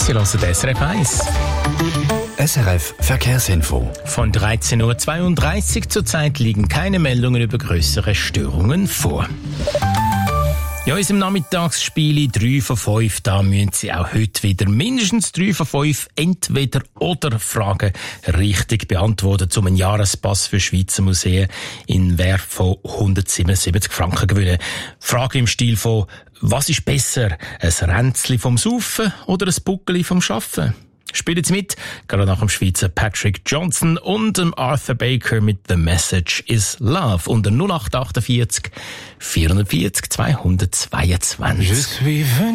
Sie hören SRF 1. SRF Verkehrsinfo. Von 13.32 Uhr zurzeit liegen keine Meldungen über grössere Störungen vor. Ja, in unserem Nachmittagsspiel 3 von 5, da müssen Sie auch heute wieder mindestens 3 von 5 Entweder-oder-Fragen richtig beantworten, um einen Jahrespass für Schweizer Museen in Wert von 177 Franken gewinnen. Frage im Stil von: Was ist besser, ein Ränzli vom Saufen oder ein Buckeli vom Schaffen? Spielen Sie mit, gerade nach dem Schweizer Patrick Johnson und dem Arthur Baker mit The Message is Love unter 0848 440 222.